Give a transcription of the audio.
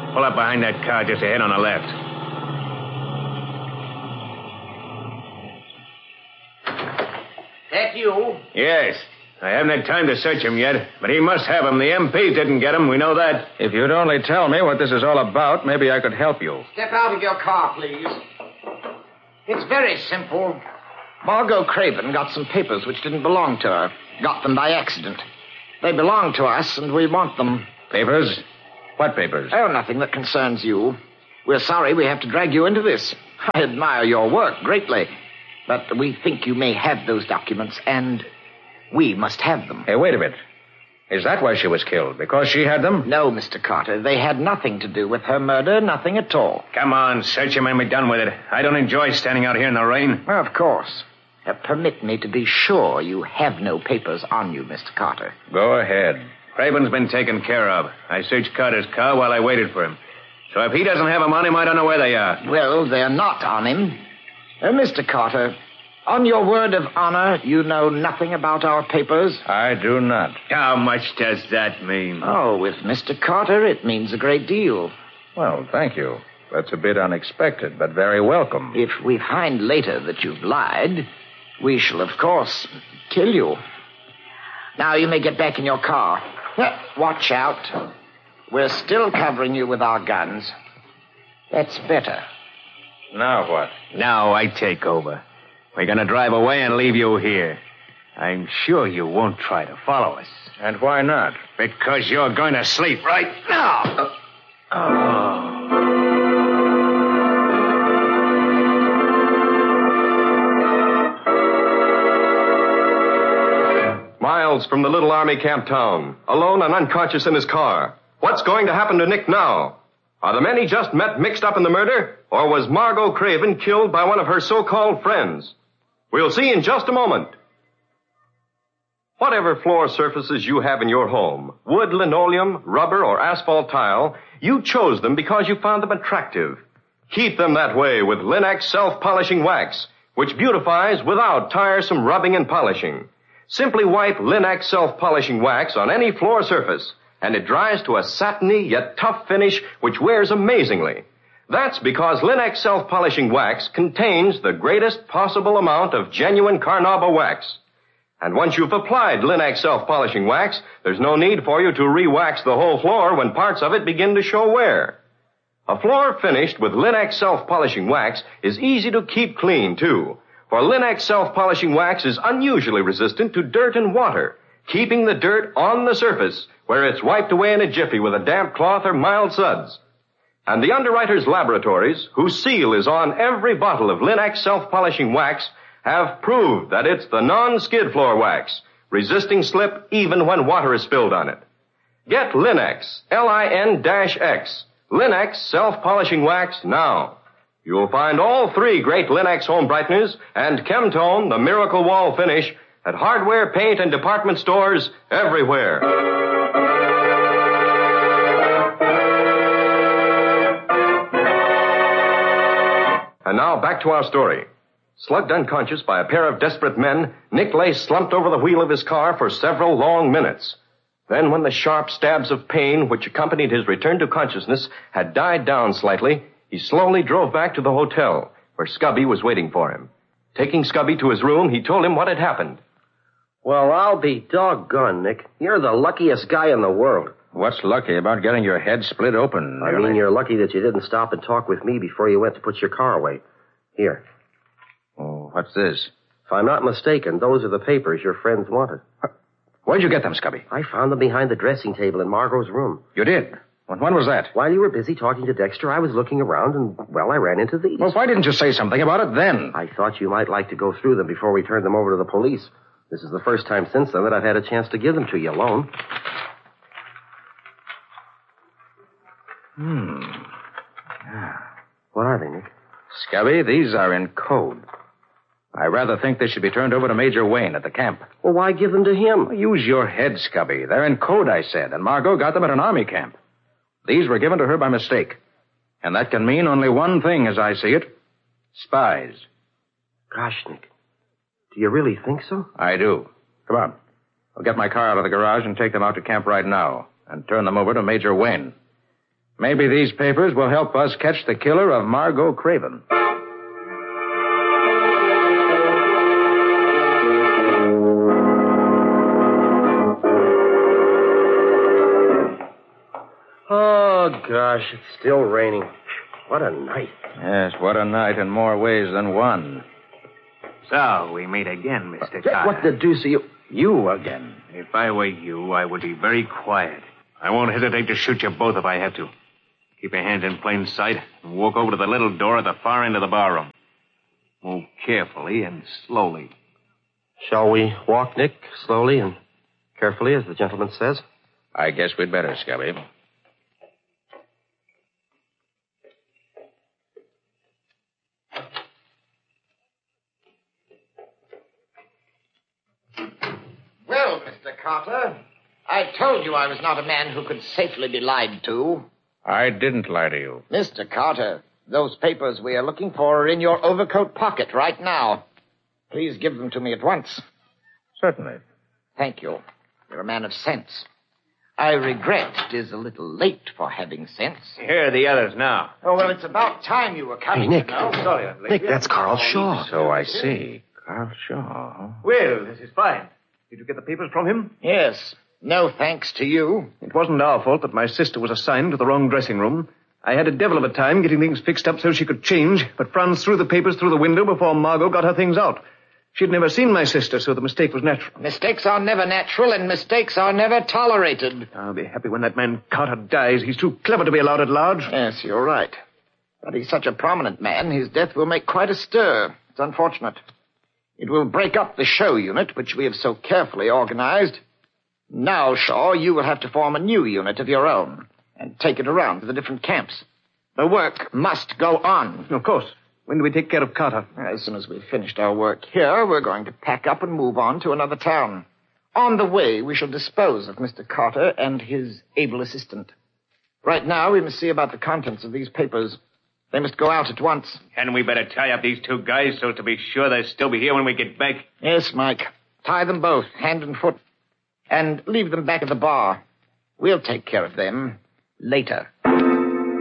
Pull up behind that car just ahead on the left. That you? Yes. I haven't had time to search him yet, but he must have him. The MP didn't get him. We know that. If you'd only tell me what this is all about, maybe I could help you. Step out of your car, please. It's very simple. Margot Craven got some papers which didn't belong to her. Got them by accident. They belong to us, and we want them. Papers? What papers? Oh, nothing that concerns you. We're sorry we have to drag you into this. I admire your work greatly. But we think you may have those documents, and we must have them. Hey, wait a bit. Is that why she was killed? Because she had them? No, Mr. Carter. They had nothing to do with her murder, nothing at all. Come on, search him and be done with it. I don't enjoy standing out here in the rain. Well, of course. Permit me to be sure you have no papers on you, Mr. Carter. Go ahead. Craven's been taken care of. I searched Carter's car while I waited for him. So if he doesn't have them on him, I don't know where they are. Well, they're not on him. Mr. Carter, on your word of honor, you know nothing about our papers? I do not. How much does that mean? Oh, with Mr. Carter, it means a great deal. Well, thank you. That's a bit unexpected, but very welcome. If we find later that you've lied, we shall, of course, kill you. Now you may get back in your car. Watch out. We're still covering you with our guns. That's better. Now what? Now I take over. We're going to drive away and leave you here. I'm sure you won't try to follow us. And why not? Because you're going to sleep right now. Miles from the little army camp town, alone and unconscious in his car. What's going to happen to Nick now? Are the men he just met mixed up in the murder? Or was Margot Craven killed by one of her so-called friends? We'll see in just a moment. Whatever floor surfaces you have in your home, wood, linoleum, rubber, or asphalt tile, you chose them because you found them attractive. Keep them that way with Linex self-polishing wax, which beautifies without tiresome rubbing and polishing. Simply wipe Linex self-polishing wax on any floor surface, and it dries to a satiny yet tough finish which wears amazingly. That's because Linex self-polishing wax contains the greatest possible amount of genuine Carnauba wax. And once you've applied Linex self-polishing wax, there's no need for you to re-wax the whole floor when parts of it begin to show wear. A floor finished with Linex self-polishing wax is easy to keep clean, too. For Linex self-polishing wax is unusually resistant to dirt and water, keeping the dirt on the surface, where it's wiped away in a jiffy with a damp cloth or mild suds. And the underwriters' laboratories, whose seal is on every bottle of Linex self-polishing wax, have proved that it's the non-skid floor wax, resisting slip even when water is spilled on it. Get Linex, Lin-X, Linex self-polishing wax now. You'll find all three great Linex home brighteners and Chemtone, the miracle wall finish, at hardware, paint, and department stores everywhere. And now back to our story. Slugged unconscious by a pair of desperate men, Nick lay slumped over the wheel of his car for several long minutes. Then, when the sharp stabs of pain which accompanied his return to consciousness had died down slightly, he slowly drove back to the hotel, where Scubby was waiting for him. Taking Scubby to his room, he told him what had happened. Well, I'll be doggone, Nick. You're the luckiest guy in the world. What's lucky about getting your head split open? I mean, you're lucky that you didn't stop and talk with me before you went to put your car away. Here. Oh, what's this? If I'm not mistaken, those are the papers your friends wanted. Where'd you get them, Scubby? I found them behind the dressing table in Margot's room. You did? When was that? While you were busy talking to Dexter, I was looking around, and, well, I ran into these. Well, why didn't you say something about it then? I thought you might like to go through them before we turned them over to the police. This is the first time since then that I've had a chance to give them to you alone. What are they, Nick? Scubby, these are in code. I rather think they should be turned over to Major Wayne at the camp. Well, why give them to him? Well, use your head, Scubby. They're in code, I said, and Margot got them at an army camp. These were given to her by mistake. And that can mean only one thing, as I see it. Spies. Gosh, Nick. Do you really think so? I do. Come on. I'll get my car out of the garage and take them out to camp right now and turn them over to Major Wayne. Maybe these papers will help us catch the killer of Margot Craven. Oh, gosh, it's still raining. What a night. Yes, what a night in more ways than one. So, we meet again, Mr. Carter. What the deuce are you... You again. If I were you, I would be very quiet. I won't hesitate to shoot you both if I have to. Keep your hands in plain sight and walk over to the little door at the far end of the barroom. Move carefully and slowly. Shall we walk, Nick, slowly and carefully, as the gentleman says? I guess we'd better, Scubby. Well, Mr. Carter, I told you I was not a man who could safely be lied to. I didn't lie to you. Mr. Carter, those papers we are looking for are in your overcoat pocket right now. Please give them to me at once. Certainly. Thank you. You're a man of sense. I regret it is a little late for having sense. Here are the others now. Oh, well, it's about time you were coming. Hey, Nick. You know. Sorry, I'm late. Nick, that's Carl Shaw. So I see. Carl Shaw, huh? Well, this is fine. Did you get the papers from him? Yes. No thanks to you. It wasn't our fault that my sister was assigned to the wrong dressing room. I had a devil of a time getting things fixed up so she could change, but Franz threw the papers through the window before Margot got her things out. She'd never seen my sister, so the mistake was natural. Mistakes are never natural, and mistakes are never tolerated. I'll be happy when that man Carter dies. He's too clever to be allowed at large. Yes, you're right. But he's such a prominent man, his death will make quite a stir. It's unfortunate. It will break up the show unit, which we have so carefully organized. Now, Shaw, you will have to form a new unit of your own and take it around to the different camps. The work must go on. Of course. When do we take care of Carter? As soon as we've finished our work here, we're going to pack up and move on to another town. On the way, we shall dispose of Mr. Carter and his able assistant. Right now, we must see about the contents of these papers. They must go out at once. Hadn't we better tie up these two guys so as to be sure they'll still be here when we get back? Yes, Mike. Tie them both, hand and foot, and leave them back at the bar. We'll take care of them later.